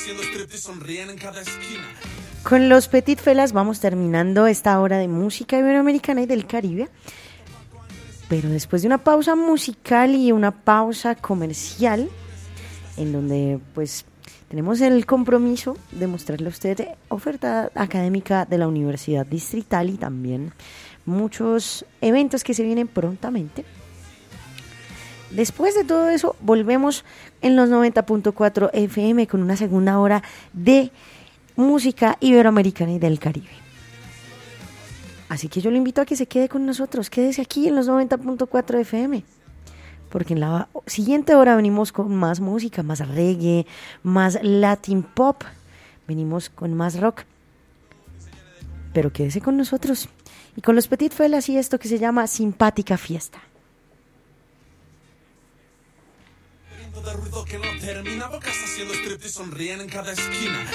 Con los Petit Felas vamos terminando esta hora de música iberoamericana y del Caribe. Pero después de una pausa musical y una pausa comercial, en donde pues tenemos el compromiso de mostrarle a usted oferta académica de la Universidad Distrital y también muchos eventos que se vienen prontamente. Después de todo eso, volvemos en los 90.4 FM con una segunda hora de música iberoamericana y del Caribe. Así que yo lo invito a que se quede con nosotros, quédese aquí en los 90.4 FM, porque en la siguiente hora venimos con más música, más reggae, más latin pop, venimos con más rock, pero quédese con nosotros y con los Petit Felas y esto que se llama Simpática Fiesta. De ruido que no termina, bocas haciendo strip y sonríen en cada esquina.